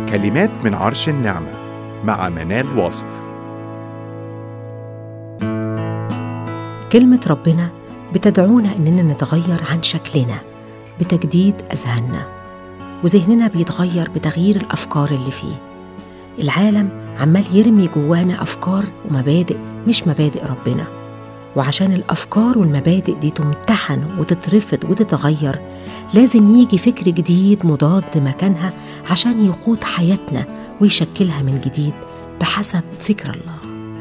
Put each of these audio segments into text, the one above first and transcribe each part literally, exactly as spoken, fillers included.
كلمات من عرش النعمة مع منال واصف. كلمة ربنا بتدعونا إننا نتغير عن شكلنا بتجديد أذهاننا، وذهننا بيتغير بتغيير الأفكار اللي فيه. العالم عمال يرمي جوانا أفكار ومبادئ مش مبادئ ربنا، وعشان الأفكار والمبادئ دي تمتحن وتترفض وتتغير لازم يجي فكر جديد مضاد مكانها عشان يقود حياتنا ويشكلها من جديد بحسب فكر الله.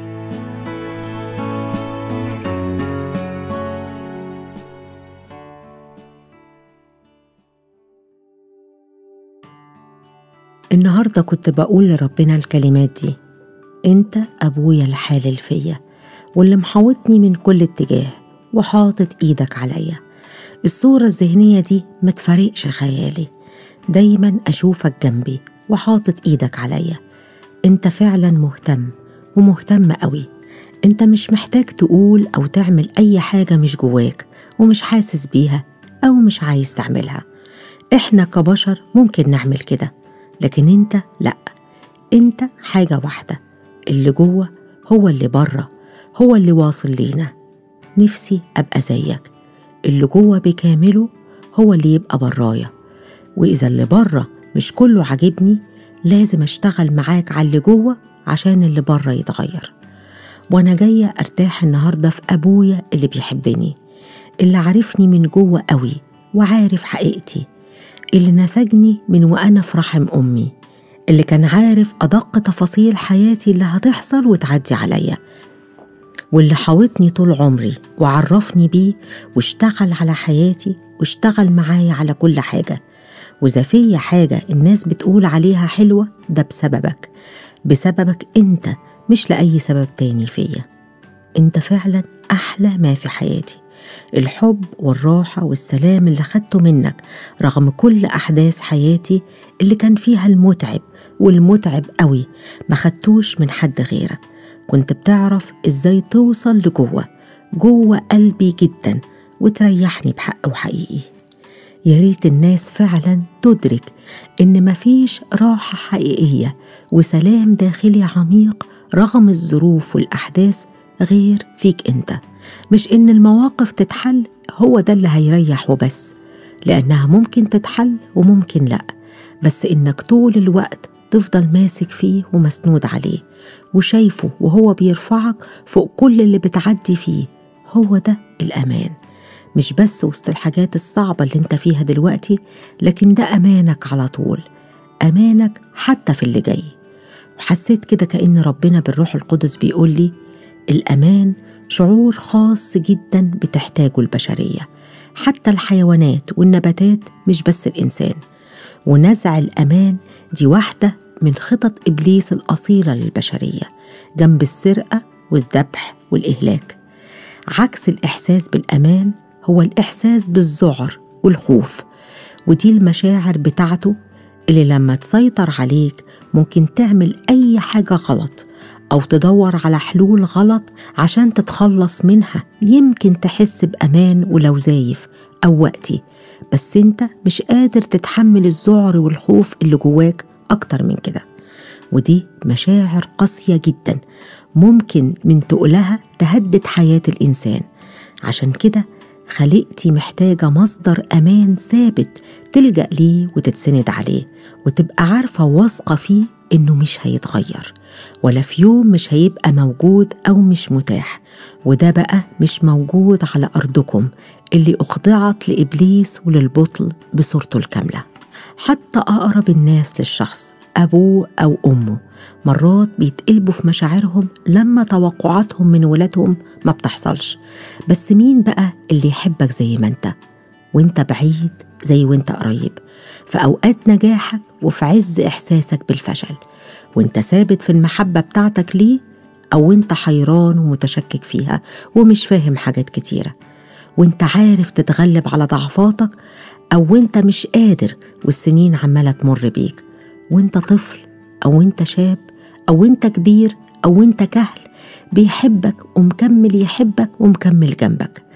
النهاردة كنت بقول لربنا الكلمات دي: أنت أبويا الحالل فيا واللي محاوطني من كل اتجاه وحاطط إيدك عليا. الصورة الذهنية دي ما تفارقش خيالي، دايما أشوفك جنبي وحاطط إيدك عليا. أنت فعلا مهتم ومهتم قوي. أنت مش محتاج تقول أو تعمل أي حاجة مش جواك ومش حاسس بيها أو مش عايز تعملها. إحنا كبشر ممكن نعمل كده، لكن أنت لأ. أنت حاجة واحدة، اللي جوه هو اللي بره، هو اللي واصل لينا. نفسي أبقى زيك، اللي جوه بكامله هو اللي يبقى برايا. وإذا اللي بره مش كله عاجبني لازم أشتغل معاك على اللي جوه عشان اللي بره يتغير. وأنا جاية أرتاح النهاردة في أبويا اللي بيحبني، اللي عارفني من جوه قوي وعارف حقيقتي، اللي نسجني من وأنا في رحم أمي، اللي كان عارف أدق تفاصيل حياتي اللي هتحصل وتعدي عليا، واللي حاوطني طول عمري وعرفني بيه واشتغل على حياتي واشتغل معايا على كل حاجة. وإذا فيا حاجة الناس بتقول عليها حلوة ده بسببك، بسببك أنت، مش لأي سبب تاني فيا. أنت فعلا أحلى ما في حياتي. الحب والراحة والسلام اللي خدته منك رغم كل أحداث حياتي اللي كان فيها المتعب والمتعب قوي ما خدتوش من حد غيرك. كنت بتعرف إزاي توصل لجوه جوه قلبي جدا وتريحني بحق وحقيقي. يا ريت الناس فعلا تدرك إن مفيش راحة حقيقية وسلام داخلي عميق رغم الظروف والأحداث غير فيك أنت. مش إن المواقف تتحل هو ده اللي هيريح وبس، لأنها ممكن تتحل وممكن لأ، بس إنك طول الوقت تفضل ماسك فيه ومسنود عليه وشايفه وهو بيرفعك فوق كل اللي بتعدي فيه. هو ده الأمان، مش بس وسط الحاجات الصعبة اللي انت فيها دلوقتي، لكن ده أمانك على طول، أمانك حتى في اللي جاي. وحسيت كده كأن ربنا بالروح القدس بيقول لي الأمان شعور خاص جدا بتحتاجه البشرية، حتى الحيوانات والنباتات مش بس الإنسان. ونزع الأمان دي واحدة من خطط إبليس الأصيلة للبشرية جنب السرقة والذبح والإهلاك. عكس الإحساس بالأمان هو الإحساس بالذعر والخوف، ودي المشاعر بتاعته اللي لما تسيطر عليك ممكن تعمل أي حاجة غلط أو تدور على حلول غلط عشان تتخلص منها. يمكن تحس بأمان ولو زايف أو وقتي، بس أنت مش قادر تتحمل الذعر والخوف اللي جواك أكتر من كده. ودي مشاعر قاسية جدا ممكن من تقلها تهدد حياة الإنسان. عشان كده خلقتي محتاجة مصدر أمان ثابت تلجأ ليه وتتسند عليه، وتبقى عارفة واثقة فيه إنه مش هيتغير ولا في يوم مش هيبقى موجود أو مش متاح. وده بقى مش موجود على أرضكم اللي أخضعت لإبليس وللبطل بصورته الكاملة. حتى أقرب الناس للشخص أبوه أو أمه مرات بيتقلبوا في مشاعرهم لما توقعاتهم من ولادهم ما بتحصلش. بس مين بقى اللي يحبك زي ما انت وانت بعيد زي وانت قريب، في أوقات نجاحك وفي عز إحساسك بالفشل، وانت ثابت في المحبة بتاعتك ليه أو انت حيران ومتشكك فيها ومش فاهم حاجات كتيرة، وانت عارف تتغلب على ضعفاتك أو انت مش قادر والسنين عمالة تمر بيك، وانت طفل أو انت شاب أو انت كبير أو انت كهل، بيحبك ومكمل يحبك ومكمل جنبك.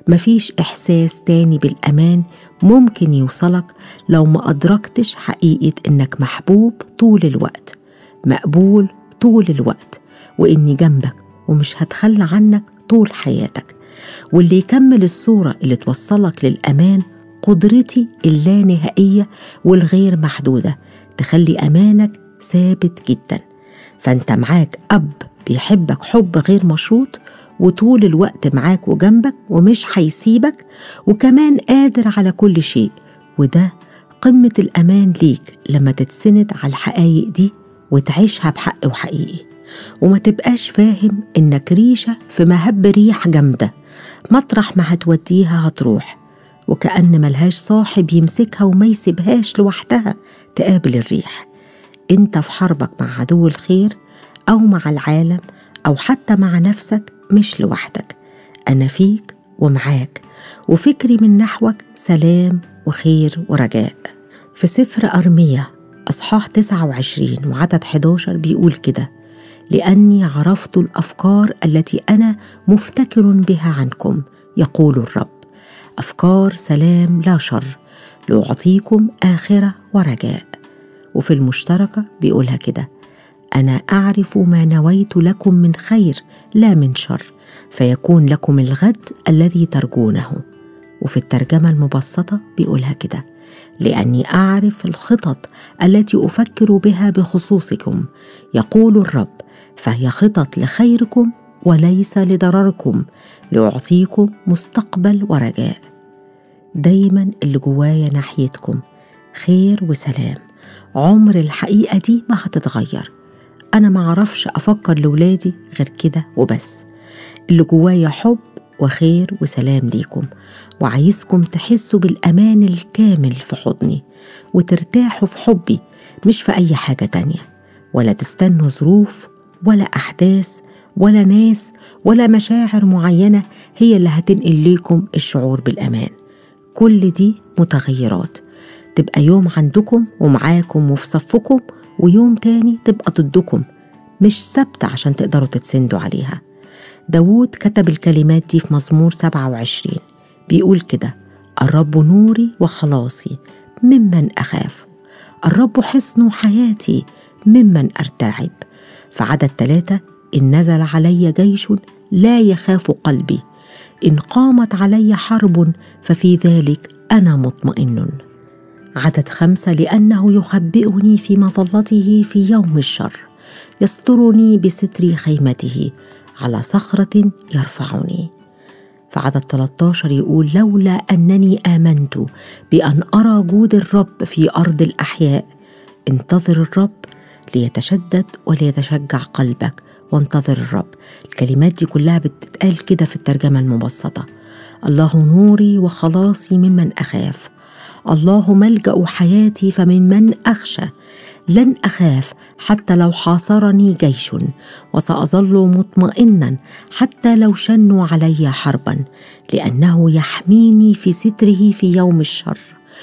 مفيش إحساس تاني بالأمان ممكن يوصلك لو ما أدركتش حقيقة إنك محبوب طول الوقت، مقبول طول الوقت، وإني جنبك ومش هتخلى عنك طول حياتك. واللي يكمل الصورة اللي توصلك للأمان قدرتي اللانهائية والغير محدودة تخلي أمانك ثابت جدا. فأنت معاك أب بيحبك حب غير مشروط، وطول الوقت معاك وجنبك ومش هيسيبك، وكمان قادر على كل شيء. وده قمة الأمان ليك لما تتسند على الحقائق دي وتعيشها بحق وحقيقي، وما تبقاش فاهم إنك ريشة في مهب ريح جامدة، مطرح ما هتوديها هتروح، وكأن ملهاش صاحب يمسكها وما يسيبهاش لوحدها تقابل الريح. انت في حربك مع عدو الخير أو مع العالم أو حتى مع نفسك مش لوحدك، أنا فيك ومعاك، وفكري من نحوك سلام وخير ورجاء. في سفر أرميا أصحاح تسعة وعشرين وعدد حداشر بيقول كده: لأني عرفت الأفكار التي أنا مفتكر بها عنكم، يقول الرب، أفكار سلام لا شر، لأعطيكم آخرة ورجاء. وفي المشتركة بيقولها كده: أنا أعرف ما نويت لكم من خير لا من شر، فيكون لكم الغد الذي ترجونه. وفي الترجمة المبسطة بيقولها كده: لأني أعرف الخطط التي أفكر بها بخصوصكم، يقول الرب، فهي خطط لخيركم وليس لضرركم، لأعطيكم مستقبل ورجاء. دايما اللي جوايا ناحيتكم خير وسلام، عمر الحقيقة دي ما هتتغير. أنا ما عرفش أفكر لولادي غير كده وبس. اللي جوايا حب وخير وسلام ليكم، وعايزكم تحسوا بالأمان الكامل في حضني، وترتاحوا في حبي مش في أي حاجة تانية، ولا تستنوا ظروف ولا أحداث ولا ناس ولا مشاعر معينة هي اللي هتنقل لكم الشعور بالأمان. كل دي متغيرات، تبقى يوم عندكم ومعاكم وفي صفكم، ويوم تاني تبقى ضدكم، مش ثابتة عشان تقدروا تتسندوا عليها. داود كتب الكلمات دي في مزمور سبعة وعشرين، بيقول كده: الرب نوري وخلاصي، ممن أخاف، الرب حصن حياتي، ممن أرتعب. في عدد ثلاثة: إن نزل علي جيش لا يخاف قلبي، إن قامت علي حرب ففي ذلك أنا مطمئن. عدد خمسة: لأنه يخبئني في مظلته في يوم الشر، يسترني بستر خيمته، على صخرة يرفعني. في عدد ثلاثة عشر يقول: لولا أنني آمنت بأن أرى جود الرب في أرض الأحياء. انتظر الرب ليتشدد وليتشجع قلبك، وانتظر الرب. الكلمات دي كلها بتتقال كده في الترجمة المبسطة: الله نوري وخلاصي ممن أخاف، الله ملجأ حياتي فممن أخشى. لن أخاف حتى لو حاصرني جيش، وسأظل مطمئنا حتى لو شنوا علي حربا، لأنه يحميني في ستره في يوم الشر،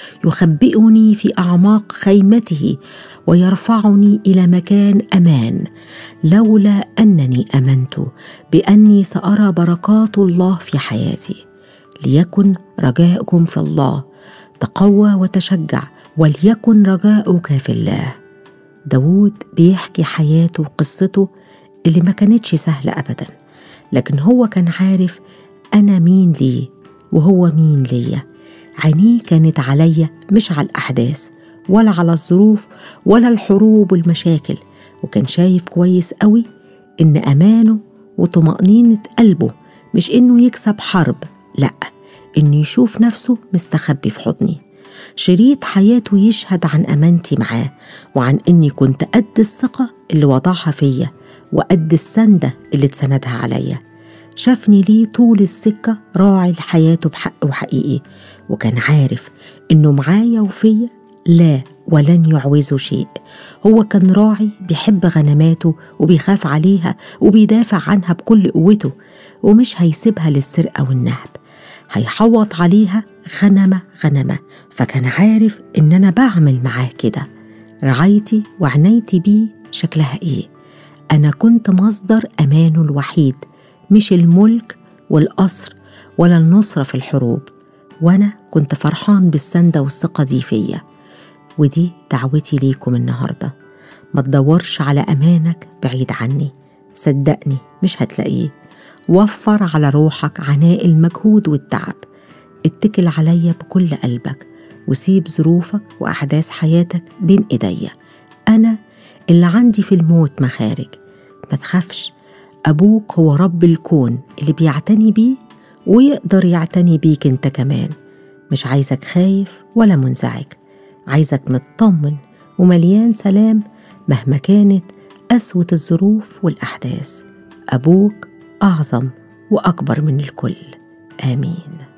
يخبئني في أعماق خيمته، ويرفعني إلى مكان أمان. لولا أنني آمنت بأني سأرى بركات الله في حياتي. ليكن رجاؤكم في الله، تقوى وتشجع، وليكن رجاؤك في الله. داود بيحكي حياته وقصته اللي ما كانتش سهلة أبدا، لكن هو كان عارف أنا مين ليه وهو مين ليا. عينيه كانت عليا مش على الأحداث ولا على الظروف ولا الحروب والمشاكل، وكان شايف كويس قوي إن أمانه وطمأنينة قلبه مش إنه يكسب حرب، لأ، إنه يشوف نفسه مستخبي في حضني. شريط حياته يشهد عن أمانتي معاه، وعن إني كنت قد الثقة اللي وضعها فيا وقد السندة اللي اتسندها عليا. شافني ليه طول السكة راعي لحياته بحق وحقيقي، وكان عارف إنه معايا وفيا لا ولن يعوزه شيء. هو كان راعي بيحب غنماته وبيخاف عليها وبيدافع عنها بكل قوته، ومش هيسيبها للسرقة والنهب، هيحوط عليها غنمة غنمة. فكان عارف إن أنا بعمل معاه كده. رعايتي وعنايتي بيه شكلها إيه؟ أنا كنت مصدر أمانه الوحيد، مش الملك والقصر ولا النصرة في الحروب، وأنا كنت فرحان بالسندة والثقة دي فيا. ودي دعوتي ليكم النهاردة، ما تدورش على أمانك بعيد عني، صدقني مش هتلاقيه. وفر على روحك عناء المجهود والتعب، اتكل عليا بكل قلبك، وسيب ظروفك وأحداث حياتك بين إيديا. أنا اللي عندي في الموت مخارج. ما تخافش، أبوك هو رب الكون اللي بيعتني بيه ويقدر يعتني بيك انت كمان. مش عايزك خايف ولا منزعج، عايزك مطمن ومليان سلام مهما كانت قسوة الظروف والأحداث. أبوك أعظم وأكبر من الكل. آمين.